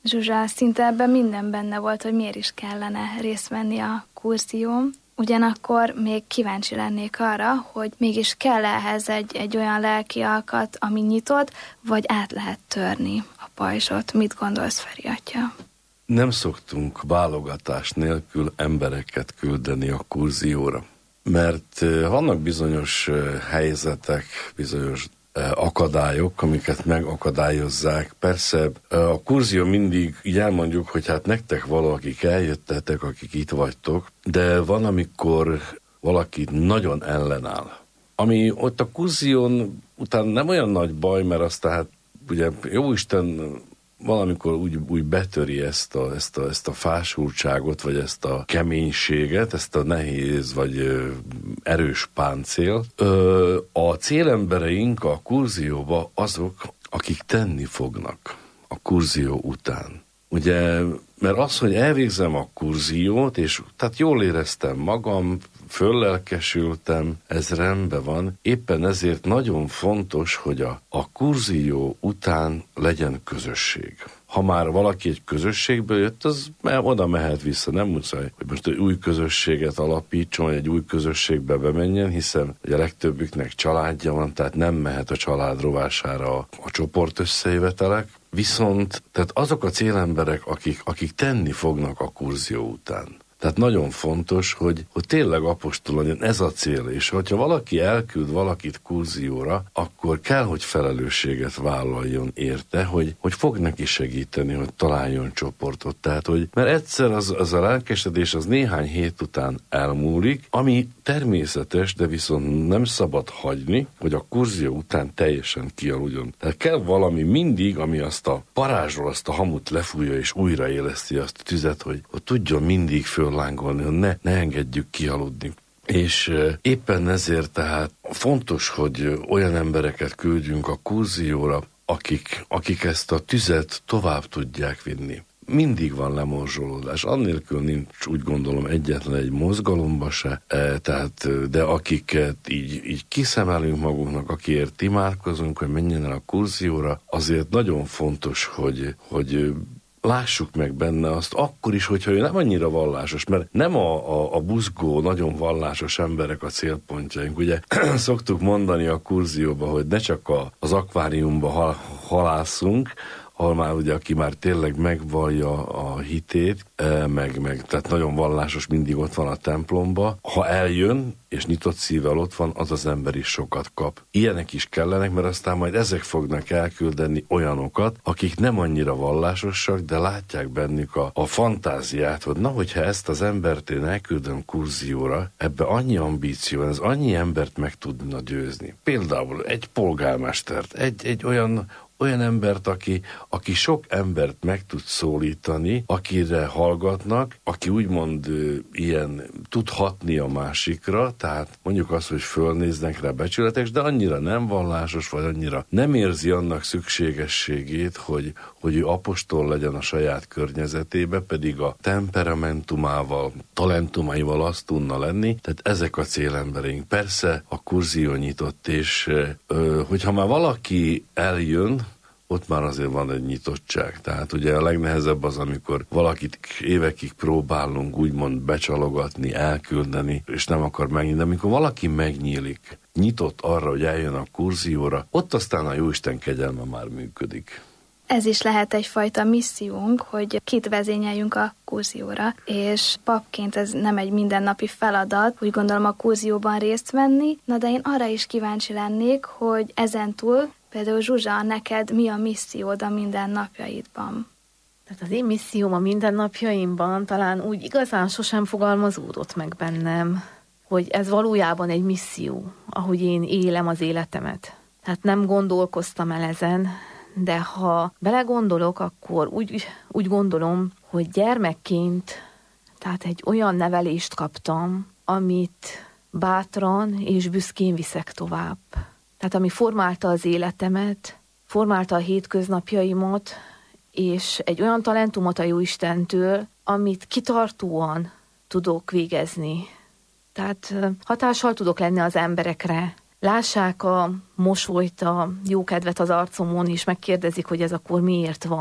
Zsuzsa, szinte ebben minden benne volt, hogy miért is kellene részt venni a kurzión. Ugyanakkor még kíváncsi lennék arra, hogy mégis kell ehhez egy olyan lelki alkat, ami nyitott, vagy át lehet törni a pajzsot. Mit gondolsz, Feri atya? Nem szoktunk válogatás nélkül embereket küldeni a kurzióra, mert vannak bizonyos helyzetek, bizonyos akadályok, amiket megakadályozzák. Persze a kurzió mindig így elmondjuk, hogy hát nektek valakik eljöttetek, akik itt vagytok, de van, amikor valaki nagyon ellenáll. Ami ott a kurzión után nem olyan nagy baj, mert azt tehát ugye Jóisten valamikor úgy betöri ezt a fásultságot, vagy ezt a keménységet, ezt a nehéz, vagy erős páncél. A célembereink a kurzióba azok, akik tenni fognak a kurzió után. Ugye, mert az, hogy elvégzem a kurziót, és tehát jól éreztem magam, föllelkesültem, ez rendben van. Éppen ezért nagyon fontos, hogy a kurzió után legyen közösség. Ha már valaki egy közösségből jött, az oda mehet vissza, nem muszáj, hogy most egy új közösséget alapítson, vagy egy új közösségbe bemenjen, hiszen a legtöbbüknek családja van, tehát nem mehet a család rovására a csoport összejövetelek. Viszont tehát azok a célemberek, akik tenni fognak a kurzió után. Tehát nagyon fontos, hogy tényleg apostol legyen, ez a cél, és hogyha valaki elküld valakit kurzióra, akkor kell, hogy felelősséget vállaljon érte, hogy fog neki segíteni, hogy találjon csoportot. Tehát, mert egyszer az a lelkesedés az néhány hét után elmúlik, ami természetes, de viszont nem szabad hagyni, hogy a kurzió után teljesen kialudjon. Tehát kell valami mindig, ami azt a parázsról, azt a hamut lefújja és újraéleszti azt a tüzet, hogy tudjon mindig föllángolni, hogy ne engedjük kialudni. És éppen ezért tehát fontos, hogy olyan embereket küldjünk a kurzióra, akik ezt a tüzet tovább tudják vinni. Mindig van lemorzsolódás, annélkül nincs, úgy gondolom, egyetlen egy mozgalomba se, de akiket így kiszemelünk magunknak, akiért imádkozunk, hogy menjen el a kurzióra, azért nagyon fontos, hogy lássuk meg benne azt, akkor is, hogyha ő nem annyira vallásos, mert nem a buzgó, nagyon vallásos emberek a célpontjaink. Ugye szoktuk mondani a kurzióba, hogy ne csak az akváriumba halászunk, ahol már ugye, aki már tényleg megvallja a hitét, meg tehát nagyon vallásos, mindig ott van a templomba. Ha eljön, és nyitott szívvel ott van, az ember is sokat kap. Ilyenek is kellenek, mert aztán majd ezek fognak elküldeni olyanokat, akik nem annyira vallásosak, de látják bennük a fantáziát, hogy na, hogyha ezt az embert én elküldöm kurzióra, ebbe annyi ambíció, ez annyi embert meg tudna győzni. Például egy polgármestert, egy olyan embert, aki sok embert meg tud szólítani, akire hallgatnak, aki úgymond tud hatni a másikra, tehát mondjuk azt, hogy fölnéznek rá becsületes, de annyira nem vallásos, vagy annyira nem érzi annak szükségességét, hogy ő apostol legyen a saját környezetébe, pedig a temperamentumával, talentumaival azt tudna lenni, tehát ezek a célembereink. Persze a kurzió nyitott, és hogyha már valaki eljön, ott már azért van egy nyitottság. Tehát ugye a legnehezebb az, amikor valakit évekig próbálunk úgymond becsalogatni, elküldeni, és nem akar megnyílni. De amikor valaki megnyílik, nyitott arra, hogy eljön a kurzióra, ott aztán a Jóisten kegyelme már működik. Ez is lehet egyfajta missziónk, hogy kit vezényeljünk a kurzióra, és papként ez nem egy mindennapi feladat, úgy gondolom a kurzióban részt venni, de én arra is kíváncsi lennék, hogy ezentúl például Zsuzsa, neked mi a missziód a mindennapjaidban? Tehát az én misszióm a mindennapjaimban talán úgy igazán sosem fogalmazódott meg bennem, hogy ez valójában egy misszió, ahogy én élem az életemet. Tehát nem gondolkoztam el ezen, de ha belegondolok, akkor úgy gondolom, hogy gyermekként tehát egy olyan nevelést kaptam, amit bátran és büszkén viszek tovább. Tehát ami formálta az életemet, formálta a hétköznapjaimat, és egy olyan talentumot a Jóistentől, amit kitartóan tudok végezni. Tehát hatással tudok lenni az emberekre. Lássák a mosolyt, a jókedvet az arcomon, és megkérdezik, hogy ez akkor miért van.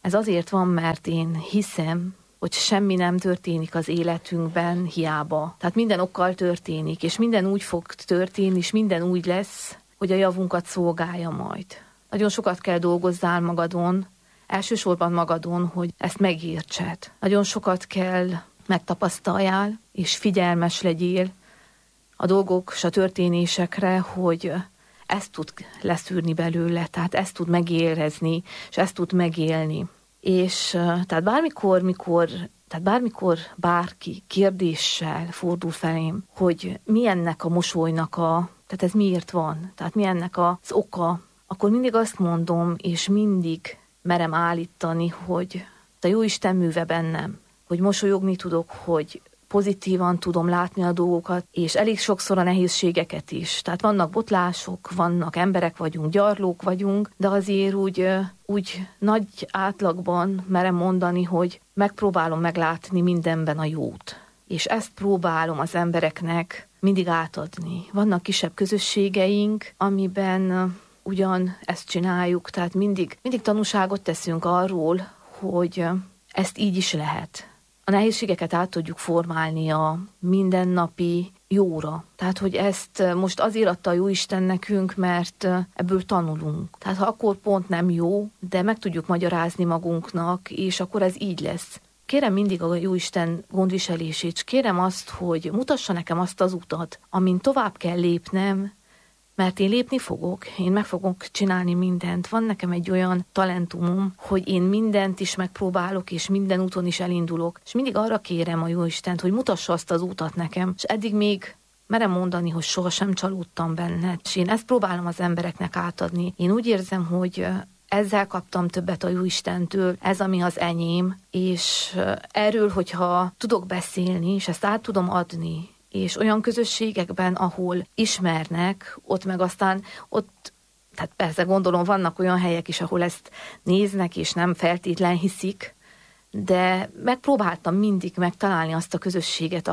Ez azért van, mert én hiszem, hogy semmi nem történik az életünkben hiába. Tehát minden okkal történik, és minden úgy fog történni, és minden úgy lesz, hogy a javunkat szolgálja majd. Nagyon sokat kell dolgozzál magadon, elsősorban magadon, hogy ezt megértsed. Nagyon sokat kell megtapasztaljál, és figyelmes legyél a dolgok és a történésekre, hogy ezt tud leszűrni belőle, tehát ezt tud megérezni, és ezt tud megélni. És tehát bármikor bárki kérdéssel fordul felém, hogy mi ennek a mosolynak tehát ez miért van, tehát mi ennek az oka, akkor mindig azt mondom, és mindig merem állítani, hogy a Jóisten műve bennem, hogy mosolyogni tudok, hogy pozitívan tudom látni a dolgokat, és elég sokszor a nehézségeket is. Tehát vannak botlások, vannak emberek vagyunk, gyarlók vagyunk, de azért úgy nagy átlagban merem mondani, hogy megpróbálom meglátni mindenben a jót. És ezt próbálom az embereknek mindig átadni. Vannak kisebb közösségeink, amiben ugyan ezt csináljuk, tehát mindig tanúságot teszünk arról, hogy ezt így is lehet. A nehézségeket át tudjuk formálni a mindennapi jóra. Tehát, hogy ezt most azért adta a Jóisten nekünk, mert ebből tanulunk. Tehát, ha akkor pont nem jó, de meg tudjuk magyarázni magunknak, és akkor ez így lesz. Kérem mindig a Jóisten gondviselését, és kérem azt, hogy mutassa nekem azt az utat, amin tovább kell lépnem, mert én lépni fogok, én meg fogok csinálni mindent. Van nekem egy olyan talentumom, hogy én mindent is megpróbálok, és minden úton is elindulok. És mindig arra kérem a Jóistent, hogy mutassa azt az útat nekem. És eddig még merem mondani, hogy sohasem csalódtam benne. És én ezt próbálom az embereknek átadni. Én úgy érzem, hogy ezzel kaptam többet a Jóistentől, ez ami az enyém, és erről, hogyha tudok beszélni, és ezt át tudom adni, és olyan közösségekben, ahol ismernek, ott meg aztán tehát persze gondolom vannak olyan helyek is, ahol ezt néznek, és nem feltétlen hiszik, de megpróbáltam mindig megtalálni azt a közösséget,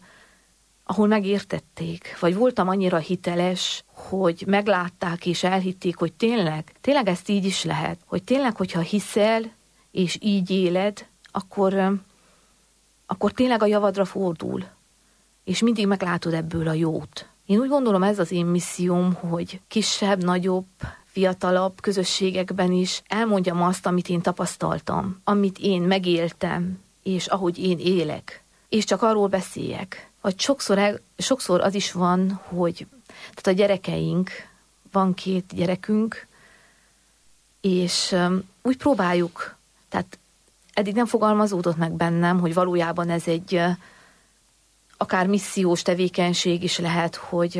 ahol megértették, vagy voltam annyira hiteles, hogy meglátták és elhitték, hogy tényleg ezt így is lehet, hogy tényleg, hogyha hiszel, és így éled, akkor tényleg a javadra fordul, és mindig meglátod ebből a jót. Én úgy gondolom, ez az én misszióm, hogy kisebb, nagyobb, fiatalabb közösségekben is elmondjam azt, amit én tapasztaltam, amit én megéltem, és ahogy én élek, és csak arról beszéljek. Vagy sokszor az is van, hogy tehát a gyerekeink, van 2 gyerekünk, és úgy próbáljuk, tehát eddig nem fogalmazódott meg bennem, hogy valójában ez egy akár missziós tevékenység is lehet, hogy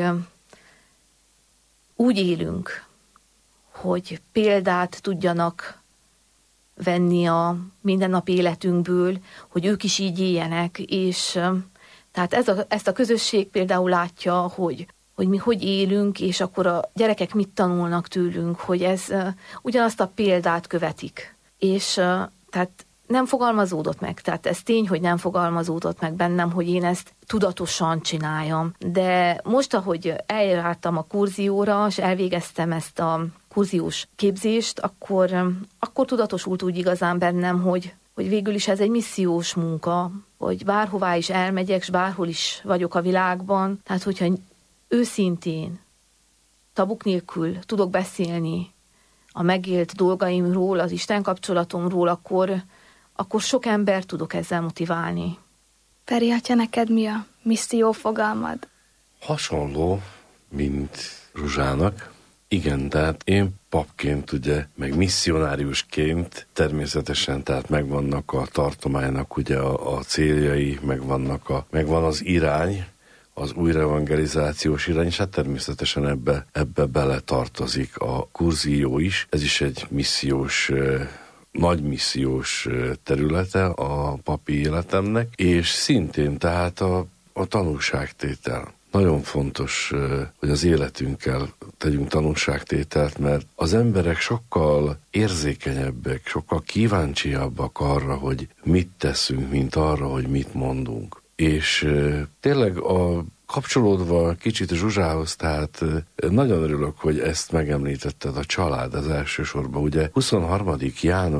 úgy élünk, hogy példát tudjanak venni a mindennapi életünkből, hogy ők is így éljenek, és tehát ezt a közösség például látja, hogy mi hogy élünk, és akkor a gyerekek mit tanulnak tőlünk, hogy ez ugyanazt a példát követik. És tehát nem fogalmazódott meg, tehát ez tény, hogy nem fogalmazódott meg bennem, hogy én ezt tudatosan csináljam. De most, ahogy eljártam a kurzióra, és elvégeztem ezt a kurziós képzést, akkor tudatosult úgy igazán bennem, hogy végül is ez egy missziós munka, hogy bárhová is elmegyek, és bárhol is vagyok a világban, tehát hogyha őszintén, tabuk nélkül tudok beszélni a megélt dolgaimról, az Isten kapcsolatomról, akkor sok embert tudok ezzel motiválni. Feri atya, neked mi a misszió fogalmad? Hasonló, mint Zsuzsának. Igen, tehát én papként, ugye, meg misszionáriusként természetesen, tehát megvannak a tartománynak ugye a céljai, megvan az irány, az újraevangelizációs irány, és hát természetesen ebbe bele tartozik a kurzió is. Ez is egy nagy missziós területe a papi életemnek, és szintén tehát a tanúságtétel. Nagyon fontos, hogy az életünkkel tegyünk tanúságtételt, mert az emberek sokkal érzékenyebbek, sokkal kíváncsiabbak arra, hogy mit teszünk, mint arra, hogy mit mondunk. És tényleg kapcsolódva kicsit Zsuzsához, tehát nagyon örülök, hogy ezt megemlítetted, a család az elsősorban. Ugye 23. János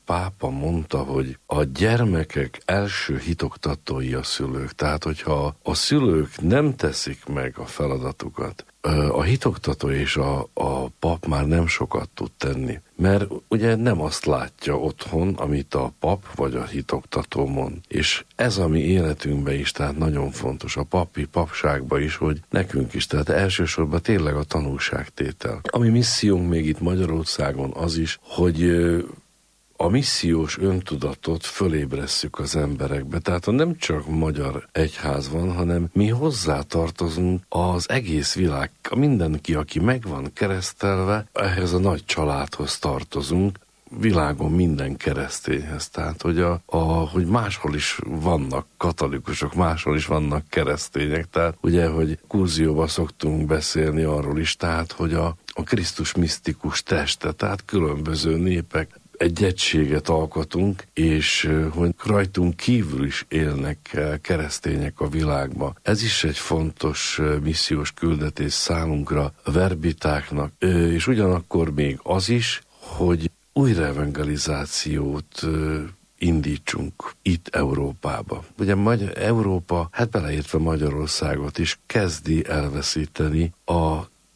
pápa mondta, hogy a gyermekek első hitoktatói a szülők. Tehát, hogyha a szülők nem teszik meg a feladatukat, a hitoktató és a pap már nem sokat tud tenni. Mert ugye nem azt látja otthon, amit a pap vagy a hitoktató mond. És ez a mi életünkben is, tehát nagyon fontos, a papságban is, hogy nekünk is, tehát elsősorban tényleg a tanulságtétel. Ami missziónk még itt Magyarországon az is, hogy a missziós öntudatot fölébresszük az emberekbe. Tehát nem csak magyar egyház van, hanem mi hozzátartozunk az egész világ. Mindenki, aki meg van keresztelve, ehhez a nagy családhoz tartozunk, világon minden keresztényhez. Tehát, hogy máshol is vannak katolikusok, máshol is vannak keresztények. Tehát ugye, hogy Kurzióban szoktunk beszélni arról is, tehát, hogy a Krisztus misztikus teste, tehát különböző népek egy egységet alkotunk, és hogy rajtunk kívül is élnek keresztények a világban. Ez is egy fontos missziós küldetés számunkra, a verbitáknak, és ugyanakkor még az is, hogy újraevangelizációt indítsunk itt Európába. Ugye Európa, hát beleértve Magyarországot is, kezdi elveszíteni a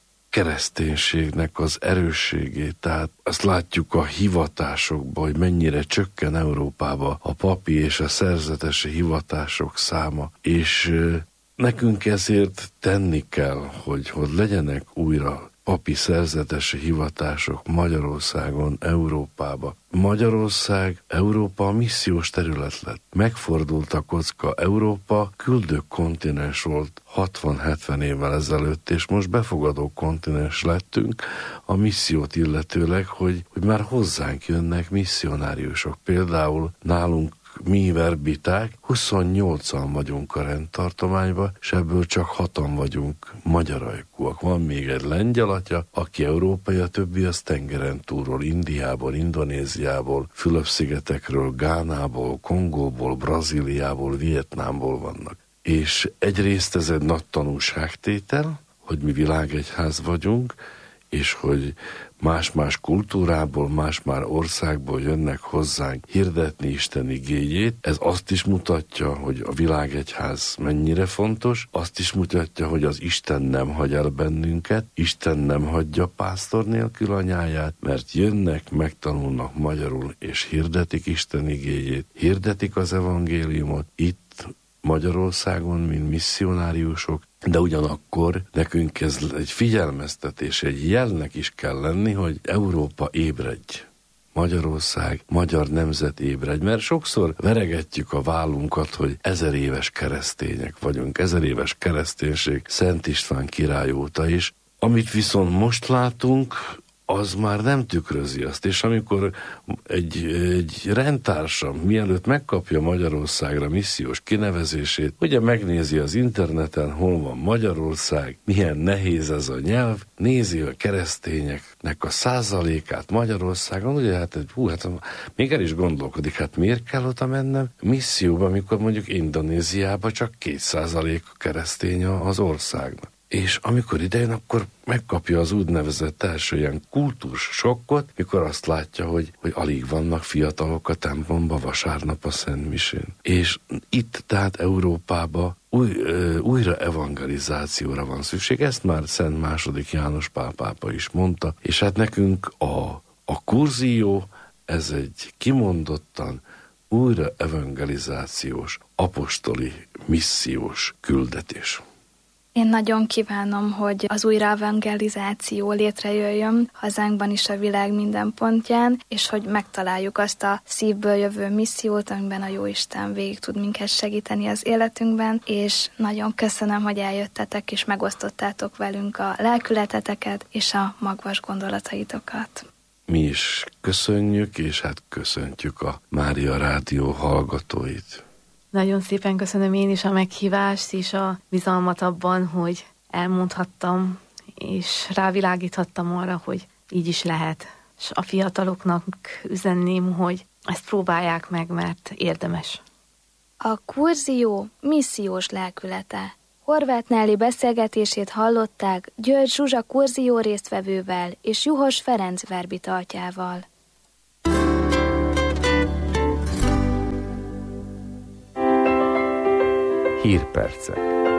kereszténységnek az erősségét. Tehát azt látjuk a hivatásokban, hogy mennyire csökken Európába a papi és a szerzetesi hivatások száma, és nekünk ezért tenni kell, hogy legyenek újra papi szerzetesi hivatások Magyarországon, Európába. Magyarország, Európa a missziós terület lett. Megfordult a kocka. Európa küldő kontinens volt 60-70 évvel ezelőtt, és most befogadó kontinens lettünk a missziót illetőleg, hogy már hozzánk jönnek misszionáriusok. Például nálunk mi verbiták, 28-an vagyunk a rendtartományban, és ebből csak 6-an vagyunk magyarajkúak. Van még egy lengyel atya, aki európai, a többi az tengeren túlról, Indiából, Indonéziából, Fülöp-szigetekről, Gánából, Kongóból, Brazíliából, Vietnámból vannak. És egyrészt ez egy nagy tanúságtétel, hogy mi világegyház vagyunk, és hogy más-más kultúrából, más-más országból jönnek hozzánk hirdetni Isten igéjét. Ez azt is mutatja, hogy a világegyház mennyire fontos, azt is mutatja, hogy az Isten nem hagy el bennünket, Isten nem hagyja pásztor nélkül anyáját, mert jönnek, megtanulnak magyarul, és hirdetik Isten igéjét, hirdetik az evangéliumot itt Magyarországon, mint misszionáriusok, de ugyanakkor nekünk ez egy figyelmeztetés, egy jelnek is kell lenni, hogy Európa ébredj. Magyarország, magyar nemzet ébredj, mert sokszor veregetjük a vállunkat, hogy 1000 éves keresztények vagyunk, 1000 éves kereszténység Szent István király óta is. Amit viszont most látunk, az már nem tükrözi azt, és amikor egy rendtársam mielőtt megkapja Magyarországra missziós kinevezését, ugye megnézi az interneten, hol van Magyarország, milyen nehéz ez a nyelv, nézi a keresztényeknek a százalékát Magyarországon, ugye hát még el is gondolkodik, hát miért kell oda mennem misszióba, amikor mondjuk Indonéziában csak 2% keresztény az országnak. És amikor idejön, akkor megkapja az úgynevezett első ilyen kultúrsokkot, mikor azt látja, hogy alig vannak fiatalok a templomba vasárnap a Szentmisén. És itt, tehát Európában újra evangelizációra van szükség. Ezt már Szent II. János Pál pápa is mondta, és hát nekünk a kurzió, ez egy kimondottan újra evangelizációs, apostoli, missziós küldetés. Én nagyon kívánom, hogy az újraevangelizáció létrejöjjön hazánkban is a világ minden pontján, és hogy megtaláljuk azt a szívből jövő missziót, amiben a Jóisten végig tud minket segíteni az életünkben, és nagyon köszönöm, hogy eljöttetek és megosztottátok velünk a lelkületeteket és a magvas gondolataitokat. Mi is köszönjük, és hát köszöntjük a Mária Rádió hallgatóit. Nagyon szépen köszönöm én is a meghívást és a bizalmat abban, hogy elmondhattam, és rávilágíthattam arra, hogy így is lehet. És a fiataloknak üzenném, hogy ezt próbálják meg, mert érdemes. A kurzió missziós lelkülete. Horváth Nelly beszélgetését hallották György Zsuzsa kurzió résztvevővel és Juhos Ferenc verbita atyával. Hírpercek.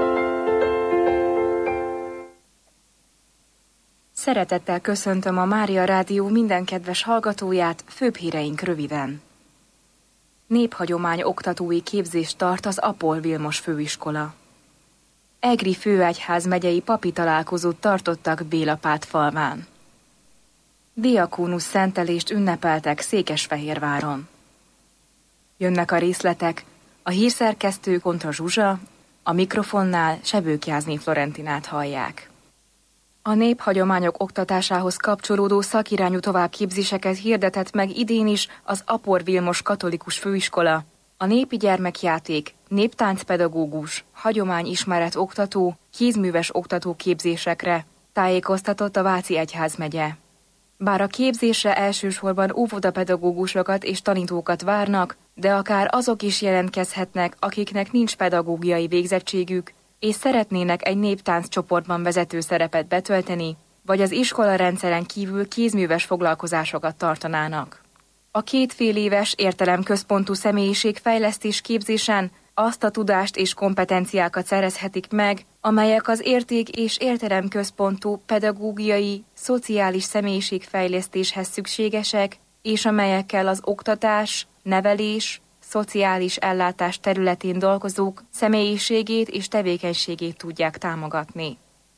Szeretettel köszöntöm a Mária Rádió minden kedves hallgatóját, főbb híreink röviden. Néphagyomány oktatói képzést tart az Apol Vilmos főiskola. Egri főegyház megyei papi találkozót tartottak Bélapát-falván. Diakónusz szentelést ünnepeltek Székesfehérváron. Jönnek a részletek, a hírszerkesztő Kontra Zsuzsa, a mikrofonnál Sebők-Jászné Florentinát hallják. A néphagyományok oktatásához kapcsolódó szakirányú továbbképzéseket hirdetett meg idén is az Apor Vilmos katolikus főiskola. A népi gyermekjáték, néptáncpedagógus, hagyományismeret oktató, kézműves oktató képzésekre tájékoztatott a Váci egyházmegye. Bár a képzésre elsősorban óvodapedagógusokat és tanítókat várnak, de akár azok is jelentkezhetnek, akiknek nincs pedagógiai végzettségük, és szeretnének egy néptánc csoportban vezető szerepet betölteni, vagy az iskola rendszeren kívül kézműves foglalkozásokat tartanának. A 2 féléves értelemközpontú személyiségfejlesztés képzésen azt a tudást és kompetenciákat szerezhetik meg, amelyek az érték- és értelemközpontú pedagógiai, szociális személyiségfejlesztéshez szükségesek, és amelyekkel az oktatás, nevelés, szociális ellátás területén dolgozók személyiségét és tevékenységét tudják támogatni.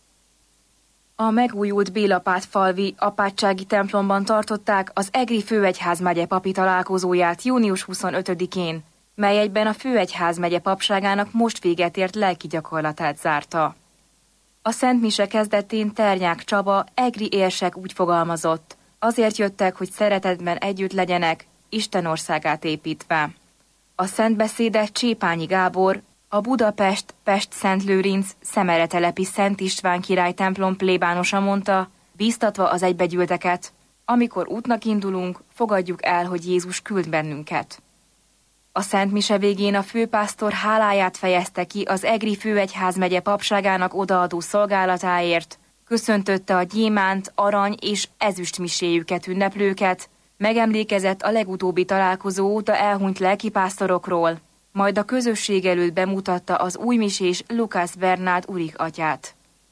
A megújult Bélapát-falvi apátsági templomban tartották az Egri főegyházmegye papi találkozóját június 25-én, mely egyben a főegyházmegye papságának most véget ért lelki gyakorlatát zárta. A Szent Mise kezdetén Ternyák Csaba, egri érsek úgy fogalmazott: azért jöttek, hogy szeretetben együtt legyenek, Isten országát építve. A szentbeszédet Csépányi Gábor, a Budapest Pest-Szent-Lőrinc Szemeretelepi Szent István király templom plébánosa mondta, bíztatva az egybegyűlteket: amikor útnak indulunk, fogadjuk el, hogy Jézus küld bennünket. A Szent Mise végén a főpásztor háláját fejezte ki az Egri főegyházmegye papságának odaadó szolgálatáért, köszöntötte a gyémánt, arany és ezüst miséjüket ünneplőket, megemlékezett a legutóbbi találkozó óta elhunyt lelkipásztorokról, majd a közösség előtt bemutatta az újmisés Lukász Bernát Urik atyát.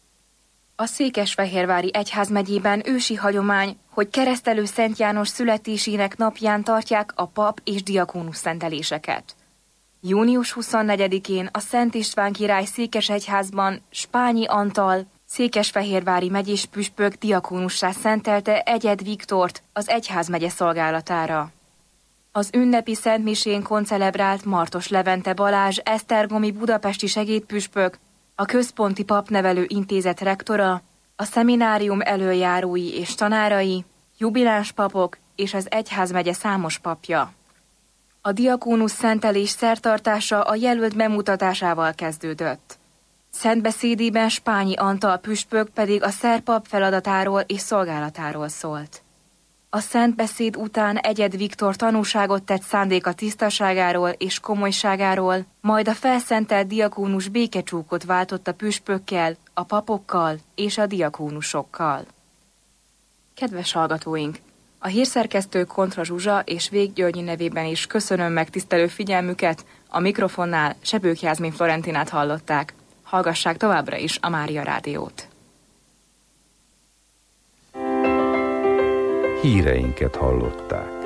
A Székesfehérvári egyházmegyében ősi hagyomány, hogy Keresztelő Szent János születésének napján tartják a pap és diakónusz szenteléseket. Június 24-én a Szent István király székesegyházban Spányi Antal, székesfehérvári megyés püspök diakónussá szentelte Egyed Viktort az egyházmegye szolgálatára. Az ünnepi szentmisén koncelebrált Martos Levente Balázs esztergomi budapesti segédpüspök, a Központi Papnevelő Intézet rektora, a szeminárium elöljárói és tanárai, jubiláns papok és az egyházmegye számos papja. A diakónusz szentelés szertartása a jelölt bemutatásával kezdődött. Szentbeszédében Spányi Antal püspök pedig a szerpap feladatáról és szolgálatáról szólt. A szentbeszéd után Egyed Viktor tanúságot tett szándéka tisztaságáról és komolyságáról, majd a felszentelt diakónus békecsúkot váltott a püspökkel, a papokkal és a diakónusokkal. Kedves hallgatóink! A hírszerkesztő Kontra Zsuzsa és Vég Györgyi nevében is köszönöm megtisztelő figyelmüket, a mikrofonnál Sebők-Jászné Florentinát hallották. Hallgassák továbbra is a Mária Rádiót. Híreinket hallották.